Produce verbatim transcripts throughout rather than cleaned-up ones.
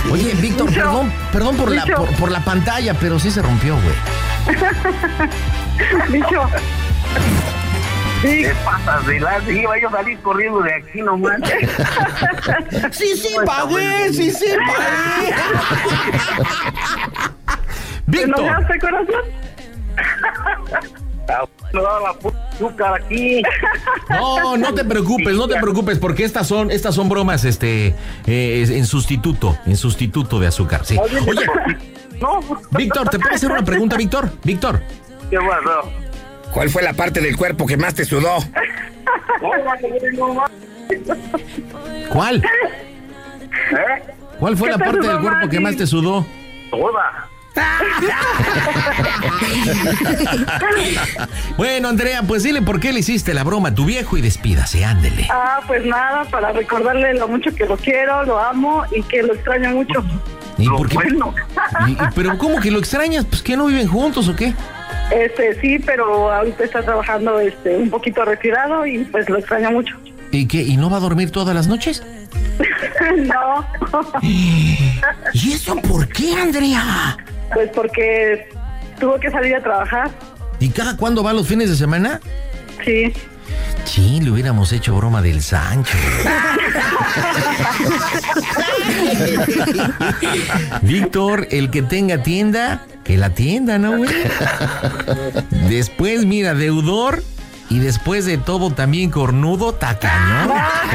Oye, Víctor, Micho, perdón, perdón por la, Micho. por, por la pantalla, pero sí se rompió, güey. Micho. Sí. ¿Qué pasa? De la iba yo a salir corriendo de aquí nomás. Sí, sí, pagué, sí, sí, pagué. ¿Te Víctor, enojaste, corazón? Me daba la puta azúcar aquí. no, no te preocupes, no te preocupes, porque estas son, estas son bromas, este, eh, en sustituto, en sustituto de azúcar, sí. Oye, No. Víctor, ¿te puedo hacer una pregunta, Víctor? Víctor, ¿Qué pasó? ¿Cuál fue la parte del cuerpo que más te sudó? ¿cuál? ¿Eh? ¿Cuál fue ¿Qué la te parte sudó del cuerpo más, que más sí? te sudó? Toda. Bueno, Andrea, pues dile por qué le hiciste la broma a tu viejo y despídase, ándele. Ah, pues nada, para recordarle lo mucho que lo quiero, lo amo y que lo extraño mucho. ¿Y Lo por qué? bueno. Y- y- ¿Pero cómo que lo extrañas? Pues que no viven juntos o qué. Este, sí, pero ahorita está trabajando este un poquito retirado y pues lo extraño mucho. ¿Y qué? ¿Y no va a dormir todas las noches? No, ¿Y eso por qué, Andrea? pues porque tuvo que salir a trabajar. ¿Y cada cuándo va los fines de semana? Sí. Sí, le hubiéramos hecho broma del Sancho. Víctor, el que tenga tienda, que la tienda, ¿no, güey? Después, mira, deudor y después de todo también cornudo, tacañón.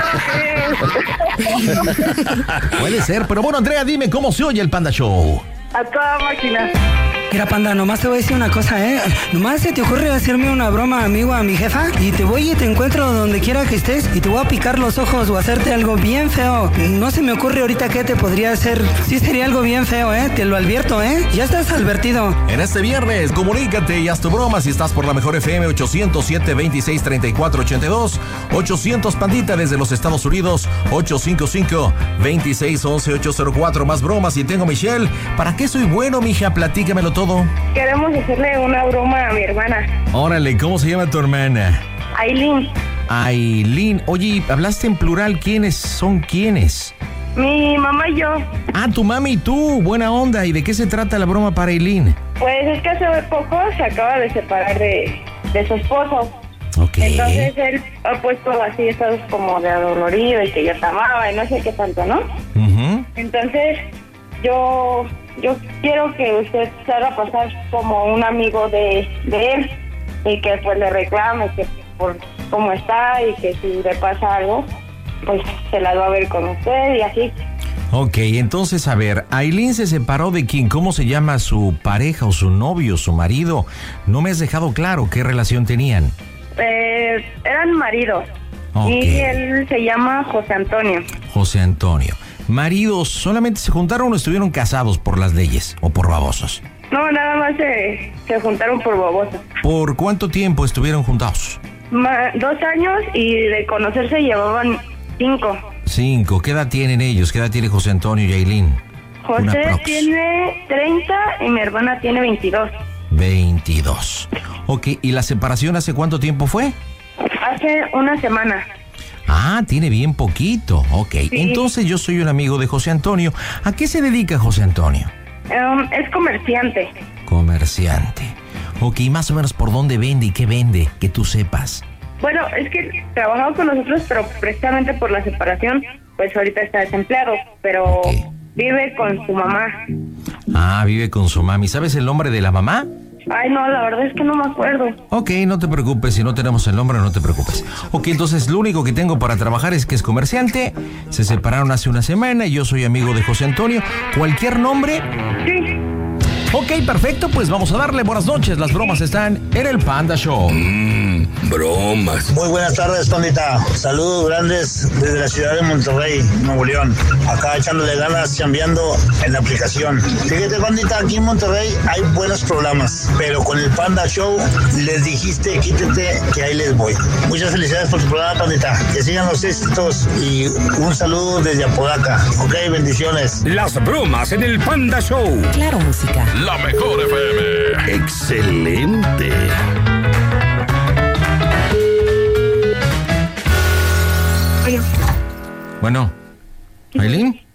Puede ser, pero bueno, Andrea, dime cómo se oye el Panda Show. A toda máquina. Mira, Panda, nomás te voy a decir una cosa, ¿eh? Nomás se te ocurre hacerme una broma, amigo, a mi jefa, y te voy y te encuentro donde quiera que estés, y te voy a picar los ojos o hacerte algo bien feo. No se me ocurre ahorita qué te podría hacer. Sí sería algo bien feo, ¿eh? Te lo advierto, ¿eh? Ya estás advertido. En este viernes, comunícate y haz tu broma si estás por la mejor F M ochocientos siete, veintiséis, treinta y cuatro, ochenta y dos, ochocientos Pandita desde los Estados Unidos, ocho cinco cinco, veintiséis, once, ochocientos cuatro. Más bromas y tengo Michelle. ¿Para qué soy bueno, mija? Platícamelo todo. Queremos hacerle una broma a mi hermana, Órale, ¿cómo se llama tu hermana? Aileen. Aileen. Oye, hablaste en plural. ¿Quiénes son quiénes? Mi mamá y yo. Ah, tu mami y tú. Buena onda. ¿Y de qué se trata la broma para Aileen? Pues es que hace poco se acaba de separar de, de su esposo. Ok. Entonces él ha puesto así estados como de adolorido y que yo te amaba y no sé qué tanto, ¿no? Ujú. Entonces yo yo quiero que usted se haga pasar como un amigo de, de él y que pues le reclame que por cómo está y que si le pasa algo pues se la va a ver con usted y así. Ok, entonces, a ver, Aileen se separó de quién, ¿cómo se llama su pareja o su novio, su marido? No me has dejado claro qué relación tenían. Eh, eran maridos. Ok. Y él se llama José Antonio. José Antonio. ¿Maridos solamente se juntaron o estuvieron casados por las leyes o por babosos? No, nada más se, se juntaron por babosos. ¿Por cuánto tiempo estuvieron juntados? Ma- dos años y de conocerse llevaban cinco. Cinco. ¿Qué edad tienen ellos? ¿Qué edad tiene José Antonio y Aileen? Una José prox. tiene treinta y mi hermana tiene veintidós. veintidós. Ok, ¿y la separación hace cuánto tiempo fue? Hace una semana. Ah, tiene bien poquito. Ok, Sí. entonces yo soy un amigo de José Antonio. ¿A qué se dedica José Antonio? Um, es comerciante. Comerciante. Ok, más o menos por dónde vende y qué vende, que tú sepas. Bueno, es que trabajaba con nosotros, pero precisamente por la separación, pues ahorita está desempleado, pero Ok. vive con su mamá. Ah, vive con su mami. ¿Sabes el nombre de la mamá? Ay, no, la verdad es que no me acuerdo. Ok, no te preocupes, si no tenemos el nombre, no te preocupes. Ok, entonces lo único que tengo para trabajar es que es comerciante, se separaron hace una semana y yo soy amigo de José Antonio. ¿Cualquier nombre? Sí. Ok, perfecto, pues vamos a darle buenas noches. Las bromas están en el Panda Show. Mmm, bromas. Muy buenas tardes, pandita. Saludos grandes desde la ciudad de Monterrey, Nuevo León. Acá echándole ganas, chambeando en la aplicación. Fíjate, pandita, aquí en Monterrey hay buenos programas, pero con el Panda Show les dijiste, quítate, que ahí les voy. Muchas felicidades por tu programa, pandita. Que sigan los éxitos y un saludo desde Apodaca. Ok, bendiciones. Las bromas en el Panda Show. Claro, música. La mejor F M. Excelente. Bueno, ¿Aileen?